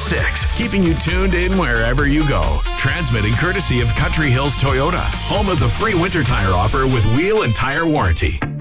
6, keeping you tuned in wherever you go. Transmitting courtesy of Country Hills Toyota, home of the free winter tire offer with wheel and tire warranty.